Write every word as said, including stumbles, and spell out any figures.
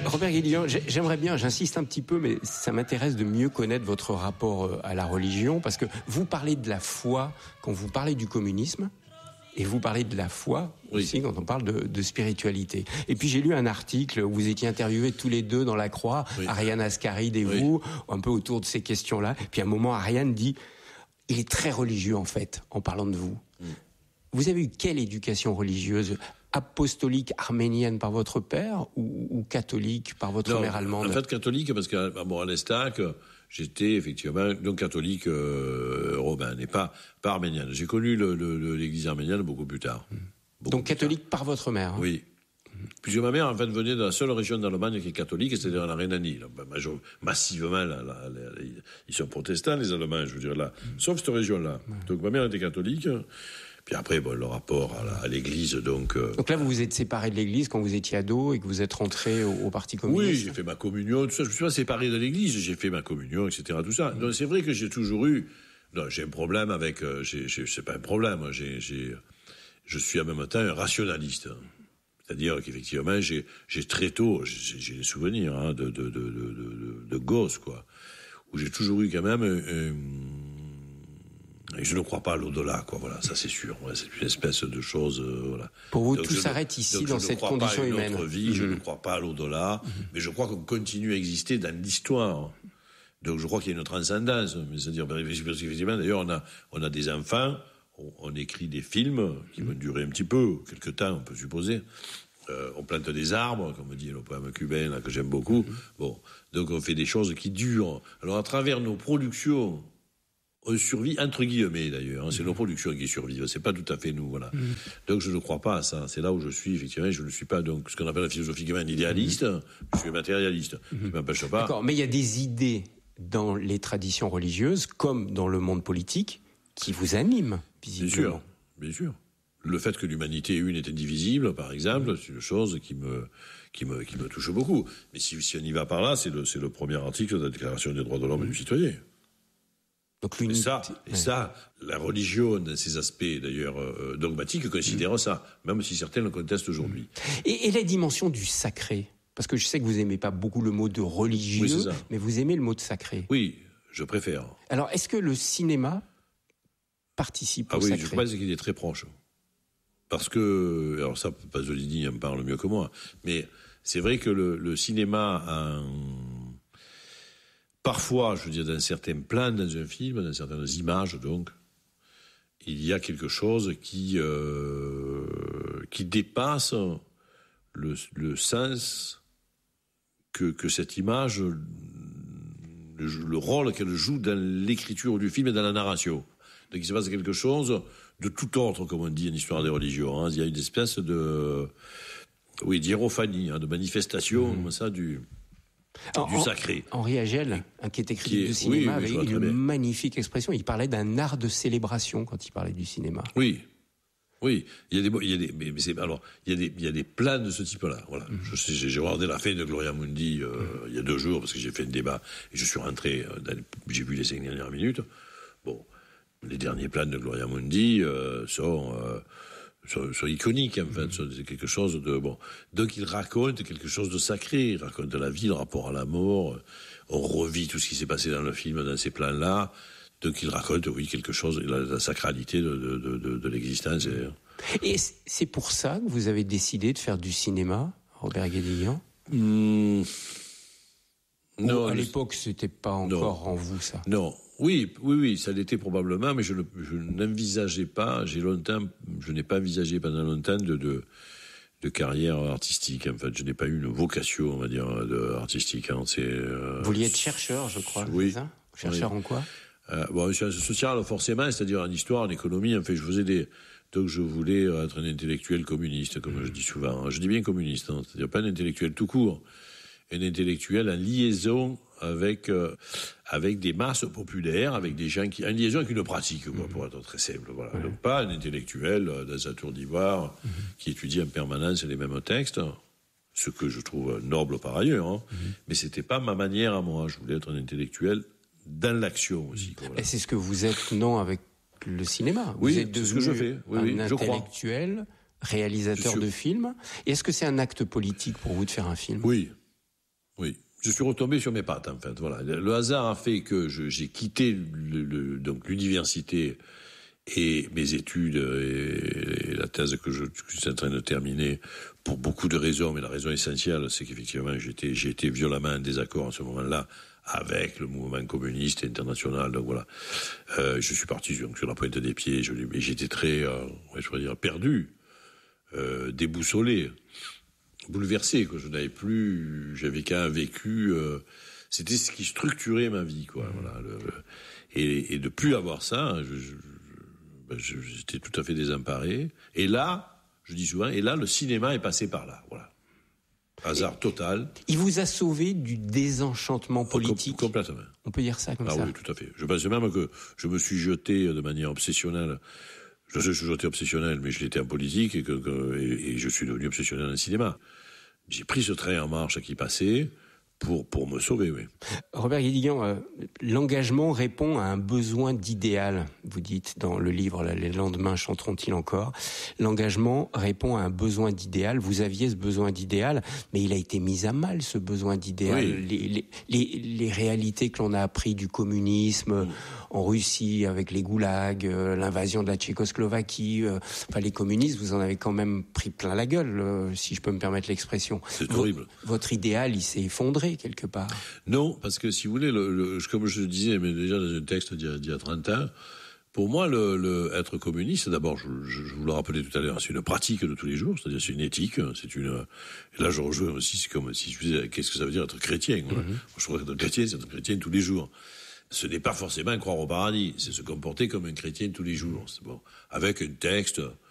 Robert Guédiguian, j'aimerais bien, j'insiste un petit peu, mais ça m'intéresse de mieux connaître votre rapport à la religion, parce que vous parlez de la foi quand vous parlez du communisme, et vous parlez de la foi oui. aussi quand on parle de, de spiritualité. Et puis j'ai lu un article où vous étiez interviewés tous les deux dans La Croix, oui. Ariane Ascaride et oui. vous, un peu autour de ces questions-là. Puis à un moment, Ariane dit, il est très religieux en fait, en parlant de vous. Mm. Vous avez eu quelle éducation religieuse ? Apostolique arménienne par votre père ou, ou catholique par votre non, mère allemande ? En fait, catholique, parce qu'à bon, à l'Estac, j'étais effectivement donc catholique euh, romain, et pas, pas arménienne. J'ai connu le, le, le, l'église arménienne beaucoup plus tard. Beaucoup donc catholique tard. Par votre mère ? Hein. Oui. Puisque ma mère, en fait, venait de la seule région d'Allemagne qui est catholique, c'est-à-dire la Rhénanie. Là, massivement, là, là, là, ils sont protestants, les Allemands, je veux dire, là. Sauf cette région-là. Ouais. Donc ma mère était catholique. Puis après, bon, le rapport à, la, à l'église, donc... Euh... Donc là, vous vous êtes séparé de l'église quand vous étiez ado et que vous êtes rentré au, au Parti communiste ? Oui, j'ai fait ma communion, tout ça. Je me suis pas séparé de l'église, j'ai fait ma communion, et cetera, tout ça. Mmh. Donc c'est vrai que j'ai toujours eu... Non, j'ai un problème avec... Euh, j'ai, j'ai, c'est pas un problème, j'ai, j'ai, je suis en même temps un rationaliste. C'est-à-dire qu'effectivement, j'ai, j'ai très tôt... J'ai, j'ai des souvenirs hein, de, de, de, de, de, de gosse, quoi. Où j'ai toujours eu quand même... Euh, Et je ne crois pas à l'au-delà, quoi. Voilà, ça c'est sûr. Ouais, c'est une espèce de chose, euh, voilà. Pour vous, donc tout je s'arrête ne, ici dans cette condition humaine. Je ne crois pas à une autre vie. Mmh. Je ne crois pas à l'au-delà, mmh. mais je crois qu'on continue à exister dans l'histoire. Donc je crois qu'il y a une transcendance. C'est-à-dire, effectivement, d'ailleurs, on a, on a des enfants, on, on écrit des films qui mmh. vont durer un petit peu, quelque temps, on peut supposer. Euh, on plante des arbres, comme dit le poème cubain là, que j'aime beaucoup. Mmh. Bon, donc on fait des choses qui durent. Alors à travers nos productions. On survit, entre guillemets d'ailleurs, hein, c'est mmh. nos productions qui survivent, c'est pas tout à fait nous, voilà. Mmh. Donc je ne crois pas à ça, c'est là où je suis, effectivement, je ne suis pas donc ce qu'on appelle philosophiquement un idéaliste, mmh. je suis un matérialiste, mmh. qui m'empêche pas. D'accord, mais il y a des idées dans les traditions religieuses, comme dans le monde politique, qui vous animent, visiblement. Bien sûr, bien sûr. Le fait que l'humanité une est indivisible, par exemple, mmh. c'est une chose qui me, qui me, qui me touche beaucoup. Mais si, si on y va par là, c'est le, c'est le premier article de la Déclaration des droits de l'homme mmh. et du citoyen. Donc et ça, et ouais. ça, la religion, dans ses aspects d'ailleurs euh, dogmatiques, considère mmh. ça, même si certains le contestent aujourd'hui. Et, et la dimension du sacré, parce que je sais que vous aimez pas beaucoup le mot de religieux, oui, mais vous aimez le mot de sacré. Oui, je préfère. Alors, est-ce que le cinéma participe ah au oui, sacré ? Je pense qu'il est très proche. Parce que, alors ça, Pasolini en parle mieux que moi, mais c'est vrai que le, le cinéma a un... Parfois, je veux dire, dans certains plans dans un film, dans certaines images, donc, il y a quelque chose qui euh, qui dépasse le, le sens que, que cette image, le, le rôle qu'elle joue dans l'écriture du film et dans la narration. Donc il se passe quelque chose de tout autre, comme on dit en histoire des religions. Hein. Il y a une espèce de, oui, d'hiérophanie, hein, de manifestation, mmh. comme ça, du... En, du sacré. Henri Agel, qui était critique de cinéma, oui, oui, avait une magnifique expression. Il parlait d'un art de célébration quand il parlait du cinéma. Oui, oui. Il y a des, il y a des, mais c'est alors, il y a des, il y a des plans de ce type-là. Voilà. Mm-hmm. Je sais, j'ai regardé la fin de Gloria Mundi euh, mm-hmm. il y a deux jours parce que j'ai fait un débat et je suis rentré. Dans les, j'ai vu les cinq dernières minutes. Bon, les derniers plans de Gloria Mundi euh, sont. Euh, Sont, sont iconiques, en fait, mmh. c'est quelque chose de bon. Donc il raconte quelque chose de sacré, il raconte la vie, le rapport à la mort. On revit tout ce qui s'est passé dans le film, dans ces plans-là. Donc il raconte, oui, quelque chose, la, la sacralité de, de, de, de, de l'existence. Et c'est pour ça que vous avez décidé de faire du cinéma, Robert Guédiguian ? mmh. Non, à l'époque, c'était pas encore non. en vous, ça. Non. Oui, oui, oui, ça l'était probablement, mais je, ne, je n'envisageais pas, j'ai longtemps, je n'ai pas envisagé pendant longtemps de, de, de carrière artistique. En fait, je n'ai pas eu une vocation, on va dire, de, artistique. Hein. C'est, euh, vous vouliez être chercheur, je crois. Oui. C'est ça ? Chercheur oui. en quoi ? euh, Bon, sciences sociales, forcément, c'est-à-dire en histoire, en économie. En fait, je faisais des, donc je voulais être un intellectuel communiste, comme mmh. je dis souvent. Je dis bien communiste, hein, c'est-à-dire pas un intellectuel tout court, un intellectuel en liaison avec euh, avec des masses populaires, avec des gens qui en liaison avec une pratique, quoi, pour être très simple. Voilà. Ouais. Donc pas un intellectuel euh, dans sa tour d'ivoire mmh. qui étudie en permanence les mêmes textes, ce que je trouve noble par ailleurs. Hein. Mmh. Mais c'était pas ma manière à moi. Je voulais être un intellectuel dans l'action aussi. Quoi, voilà. Et c'est ce que vous êtes, non, avec le cinéma. Oui, vous êtes c'est ce que je fais. Oui, un oui, intellectuel, réalisateur de films. Et est-ce que c'est un acte politique pour vous de faire un film ? Oui. Oui. Je suis retombé sur mes pattes, en fait. Voilà. Le hasard a fait que je, j'ai quitté le, le, donc l'université et mes études et, et la thèse que je, que je suis en train de terminer pour beaucoup de raisons, mais la raison essentielle, c'est qu'effectivement, j'étais, j'ai été violemment en désaccord à ce moment-là avec le mouvement communiste international. Donc voilà, euh, je suis parti donc, sur la pointe des pieds. Je, mais j'étais très, euh, ouais, je pourrais dire, perdu, euh, déboussolé. Bouleversé, quoi. Je n'avais plus, j'avais qu'un vécu, euh, c'était ce qui structurait ma vie, quoi. Mmh. Voilà. Le, le, et, et de plus avoir ça, je, je, ben je, j'étais tout à fait désemparé. Et là, je dis souvent, et là, le cinéma est passé par là, voilà. Hasard et total. Il vous a sauvé du désenchantement politique. Com- complètement. On peut dire ça comme ah, ça. Oui, tout à fait. Je pense même que je me suis jeté de manière obsessionnelle. Je sais que je suis jeté obsessionnel, mais je l'étais en politique et, que, que, et, et je suis devenu obsessionnel en cinéma. J'ai pris ce train en marche qui passait pour, pour me sauver, oui. Robert Guédiguian, euh, l'engagement répond à un besoin d'idéal, vous dites dans le livre « Les lendemains chanteront-ils encore ?» L'engagement répond à un besoin d'idéal. Vous aviez ce besoin d'idéal, mais il a été mis à mal, ce besoin d'idéal. Oui. Les, les, les, les réalités que l'on a appris du communisme mmh. en Russie, avec les goulags, euh, l'invasion de la Tchécoslovaquie, euh, enfin les communistes, vous en avez quand même pris plein la gueule, euh, si je peux me permettre l'expression. C'est horrible. V- votre idéal, il s'est effondré quelque part. Non, parce que si vous voulez, le, le, comme je le disais, mais déjà dans un texte d'il y a, d'il y a trente ans, pour moi, le, le, être communiste, d'abord, je, je, je vous le rappelais tout à l'heure, c'est une pratique de tous les jours, c'est-à-dire c'est une éthique, c'est une. Et là, je rejoins aussi, c'est comme si je disais, qu'est-ce que ça veut dire être chrétien, quoi. Mm-hmm. Moi, je trouve qu'être chrétien, c'est être chrétien tous les jours. Ce n'est pas forcément croire au paradis, c'est se comporter comme un chrétien tous les jours. C'est bon, avec un texte